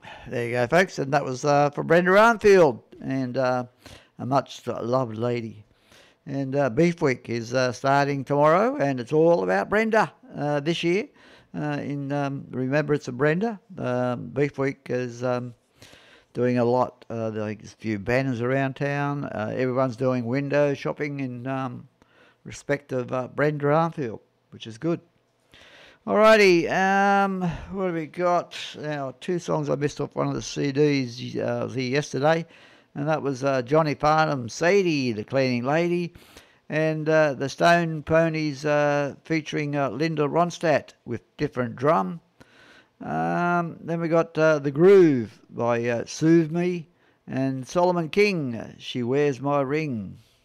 There you go, folks. And that was from Brenda Armfield and a much loved lady. And Beef Week is starting tomorrow, and it's all about Brenda this year. In remembrance of Brenda, Beef Week is doing a lot. There's a few banners around town. Everyone's doing window shopping in respect of Brenda Armfield, which is good. Alrighty, what have we got? Now, two songs I missed off one of the CDs. I was here yesterday, and that was Johnny Farnham, Sadie, the cleaning lady, and the Stone Ponies featuring Linda Ronstadt with different drum. Then we got The Groove by Soothe Me, and Solomon King, She Wears My Ring.